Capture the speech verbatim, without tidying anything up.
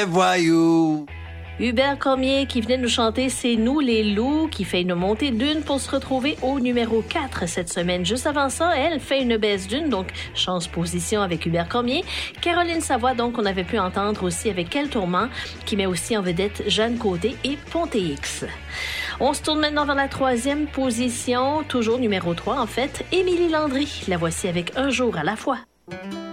Voyou. Hubert Cormier qui venait nous chanter C'est nous les loups, qui fait une montée d'une pour se retrouver au numéro quatre cette semaine. Juste avant ça, elle fait une baisse d'une, donc change position avec Hubert Cormier. Caroline Savoie, donc, on avait pu entendre aussi avec Quel tourment, qui met aussi en vedette Jeanne Côté et Ponté-X. On se tourne maintenant vers la troisième position, toujours numéro trois en fait, Émilie Landry. La voici avec Un jour à la fois.